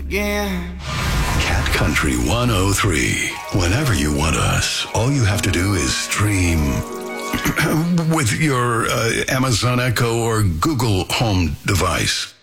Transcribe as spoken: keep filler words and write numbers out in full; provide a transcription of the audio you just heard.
again. Cat Country one oh three. Whenever you want us, all you have to do is stream with your uh, Amazon Echo or Google Home device.